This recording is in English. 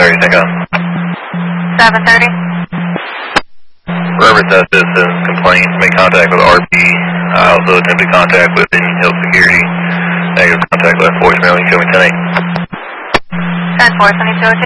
7:30, take off. 7:30. Robert has citizen complaint, made contact with RP. I also attempted contact with Indian Hill Security. Negative contact left voicemail, you can show me 10-8. 10-4, 2202.